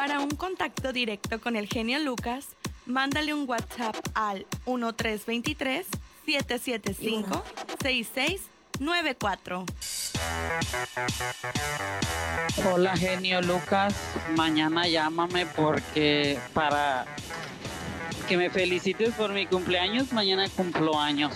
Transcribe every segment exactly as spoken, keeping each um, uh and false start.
Para un contacto directo con el genio Lucas, mándale un WhatsApp al uno tres dos tres, siete siete cinco, seis seis nueve cuatro. Hola, genio Lucas. Mañana llámame porque para que me felicites por mi cumpleaños. Mañana cumplo años.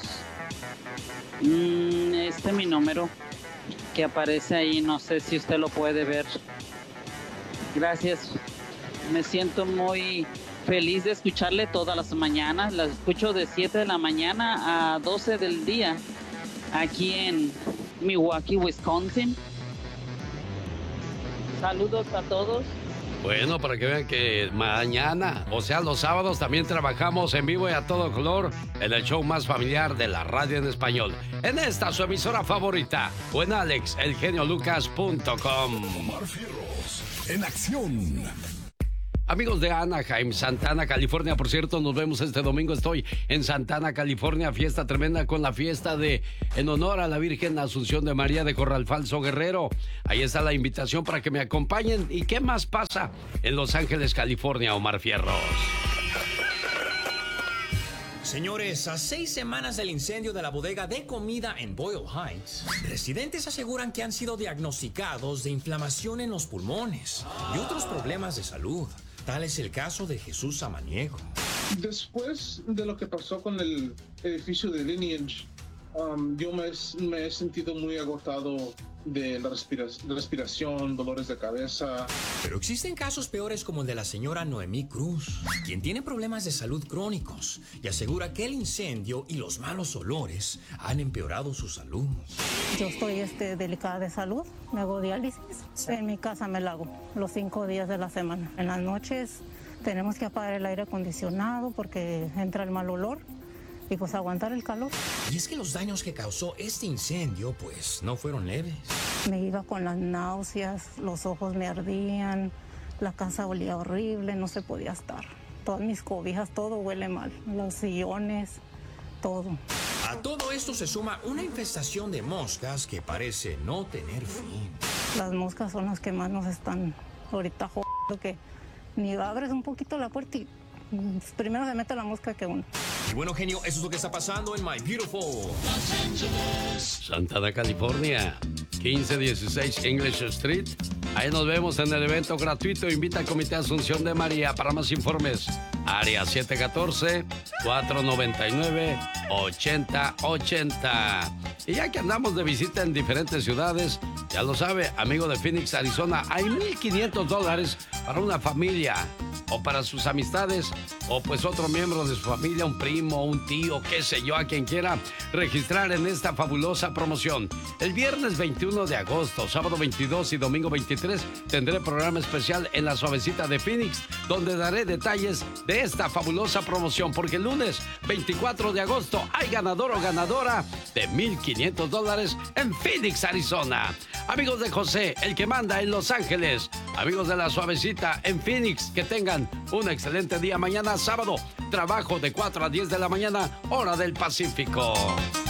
Mm, este es mi número que aparece ahí. No sé si usted lo puede ver. Gracias. Me siento muy feliz de escucharle todas las mañanas. Las escucho de siete de la mañana a doce del día aquí en Milwaukee, Wisconsin. Saludos a todos. Bueno, para que vean que mañana, o sea, los sábados también trabajamos en vivo y a todo color en el show más familiar de la radio en español. En esta, su emisora favorita, o en alex el genio lucas punto com. Omar Fierros, en acción. Amigos de Anaheim, Santana, California, por cierto, nos vemos este domingo. Estoy en Santana, California, fiesta tremenda con la fiesta de en honor a la Virgen Asunción de María de Corral Falso Guerrero. Ahí está la invitación para que me acompañen. ¿Y qué más pasa en Los Ángeles, California, Omar Fierros? Señores, a seis semanas del incendio de la bodega de comida en Boyle Heights, residentes aseguran que han sido diagnosticados de inflamación en los pulmones y otros problemas de salud. Tal es el caso de Jesús Samaniego. Después de lo que pasó con el edificio de Lineage, um, yo me, me he sentido muy agotado de la respira- respiración, dolores de cabeza. Pero existen casos peores como el de la señora Noemí Cruz, quien tiene problemas de salud crónicos y asegura que el incendio y los malos olores han empeorado su salud. Yo estoy este, delicada de salud, me hago diálisis. En mi casa me la hago los cinco días de la semana. En las noches tenemos que apagar el aire acondicionado porque entra el mal olor y pues aguantar el calor. Y es que los daños que causó este incendio pues no fueron leves. Me iba con las náuseas, los ojos me ardían, la casa olía horrible, no se podía estar. Todas mis cobijas, todo huele mal, los sillones, todo. A todo esto se suma una infestación de moscas que parece no tener fin. Las moscas son las que más nos están ahorita jodiendo, que ni abres un poquito la puerta y primero se mete la mosca que uno. Y bueno, genio, eso es lo que está pasando en My Beautiful Santana, California, quince dieciséis English Street. Ahí nos vemos en el evento gratuito. Invita al Comité Asunción de María. Para más informes, área siete uno cuatro, cuatro nueve nueve, ocho cero ocho cero. Y ya que andamos de visita en diferentes ciudades, ya lo sabe, amigo de Phoenix, Arizona, hay mil quinientos dólares para una familia o para sus amistades o pues otro miembro de su familia, un primo, un tío, qué sé yo, a quien quiera registrar en esta fabulosa promoción. El viernes veintiuno de agosto, sábado veintidós y domingo veintitrés tendré programa especial en la Suavecita de Phoenix, donde daré detalles de esta fabulosa promoción, porque el lunes veinticuatro de agosto hay ganador o ganadora de mil quinientos dólares en Phoenix, Arizona. Amigos de José, el que manda en Los Ángeles, amigos de la Suavecita en Phoenix, que tengan un excelente día. Mañana sábado, trabajo de cuatro a diez de la mañana, hora del Pacífico.